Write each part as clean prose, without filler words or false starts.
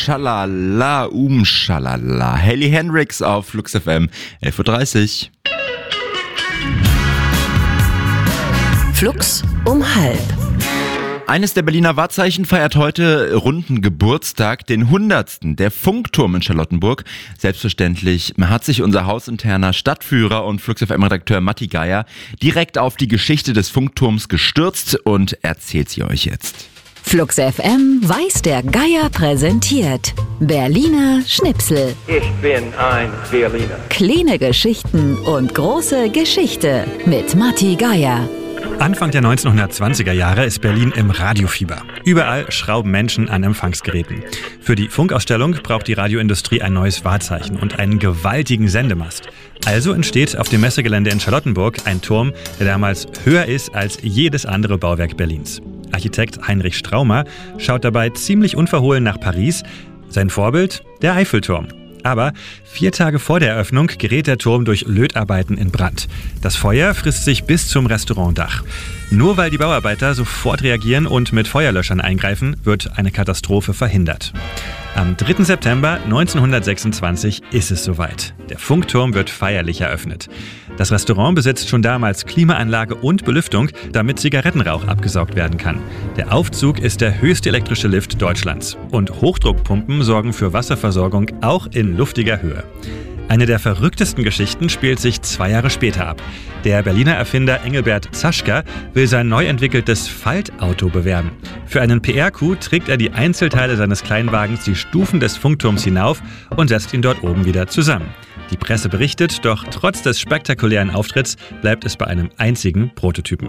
Schalala, Schalala. Hayley Hendrix auf Flux FM, 11.30 Uhr. Flux um 12:30. Eines der Berliner Wahrzeichen feiert heute runden Geburtstag, den 100. Der Funkturm in Charlottenburg. Selbstverständlich hat sich unser hausinterner Stadtführer und Flux FM-Redakteur Matti Geier direkt auf die Geschichte des Funkturms gestürzt und erzählt sie euch jetzt. Flux FM weiß der Geier präsentiert. Berliner Schnipsel. Ich bin ein Berliner. Kleine Geschichten und große Geschichte mit Matti Geier. Anfang der 1920er Jahre ist Berlin im Radiofieber. Überall schrauben Menschen an Empfangsgeräten. Für die Funkausstellung braucht die Radioindustrie ein neues Wahrzeichen und einen gewaltigen Sendemast. Also entsteht auf dem Messegelände in Charlottenburg ein Turm, der damals höher ist als jedes andere Bauwerk Berlins. Architekt Heinrich Straumer schaut dabei ziemlich unverhohlen nach Paris. Sein Vorbild? Der Eiffelturm. Aber 4 Tage vor der Eröffnung gerät der Turm durch Lötarbeiten in Brand. Das Feuer frisst sich bis zum Restaurantdach. Nur weil die Bauarbeiter sofort reagieren und mit Feuerlöschern eingreifen, wird eine Katastrophe verhindert. Am 3. September 1926 ist es soweit. Der Funkturm wird feierlich eröffnet. Das Restaurant besitzt schon damals Klimaanlage und Belüftung, damit Zigarettenrauch abgesaugt werden kann. Der Aufzug ist der höchste elektrische Lift Deutschlands. Und Hochdruckpumpen sorgen für Wasserversorgung auch in luftiger Höhe. Eine der verrücktesten Geschichten spielt sich 2 Jahre später ab. Der Berliner Erfinder Engelbert Zaschka will sein neu entwickeltes Faltauto bewerben. Für einen PR-Coup trägt er die Einzelteile seines Kleinwagens die Stufen des Funkturms hinauf und setzt ihn dort oben wieder zusammen. Die Presse berichtet, doch trotz des spektakulären Auftritts bleibt es bei einem einzigen Prototypen.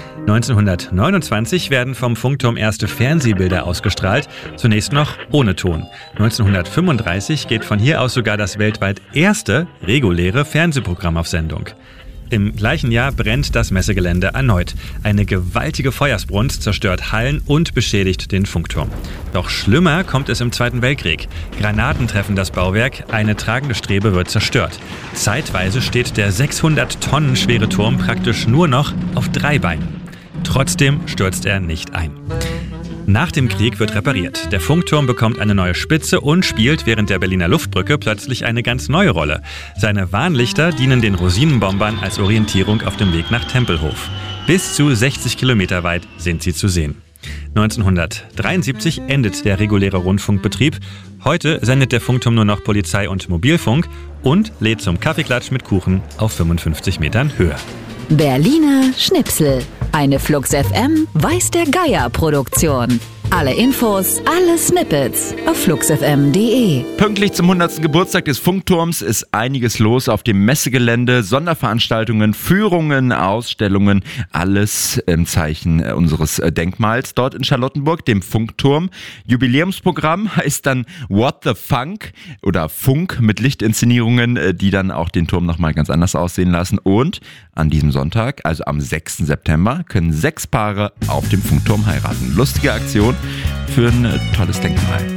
1929 werden vom Funkturm erste Fernsehbilder ausgestrahlt, zunächst noch ohne Ton. 1935 geht von hier aus sogar das weltweit erste reguläre Fernsehprogramm auf Sendung. Im gleichen Jahr brennt das Messegelände erneut. Eine gewaltige Feuersbrunst zerstört Hallen und beschädigt den Funkturm. Doch schlimmer kommt es im Zweiten Weltkrieg. Granaten treffen das Bauwerk, eine tragende Strebe wird zerstört. Zeitweise steht der 600 Tonnen schwere Turm praktisch nur noch auf 3 Beinen. Trotzdem stürzt er nicht ein. Nach dem Krieg wird repariert. Der Funkturm bekommt eine neue Spitze und spielt während der Berliner Luftbrücke plötzlich eine ganz neue Rolle. Seine Warnlichter dienen den Rosinenbombern als Orientierung auf dem Weg nach Tempelhof. Bis zu 60 Kilometer weit sind sie zu sehen. 1973 endet der reguläre Rundfunkbetrieb. Heute sendet der Funkturm nur noch Polizei- und Mobilfunk und lädt zum Kaffeeklatsch mit Kuchen auf 55 Metern Höhe. Berliner Schnipsel. Eine Flux FM weiß der Geier Produktion. Alle Infos, alle Snippets auf fluxfm.de. Pünktlich zum 100. Geburtstag des Funkturms ist einiges los auf dem Messegelände. Sonderveranstaltungen, Führungen, Ausstellungen, alles im Zeichen unseres Denkmals dort in Charlottenburg, dem Funkturm. Jubiläumsprogramm heißt dann What the Funk oder Funk mit Lichtinszenierungen, die dann auch den Turm nochmal ganz anders aussehen lassen. Und an diesem Sonntag, also am 6. September, können 6 Paare auf dem Funkturm heiraten. Lustige Aktion für ein tolles Denkmal.